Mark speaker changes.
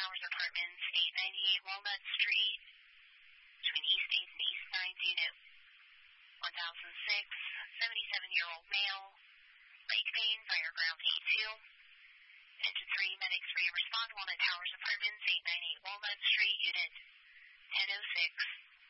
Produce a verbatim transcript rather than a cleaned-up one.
Speaker 1: Towers Apartments, eight ninety-eight Walnut Street, between East eighth and East ninth, unit one thousand six, seventy-seven-year-old male, leg pain, fire ground eight two. Engine three, medic three, respond Walnut Towers Apartments, eight ninety-eight Walnut Street, unit ten oh six.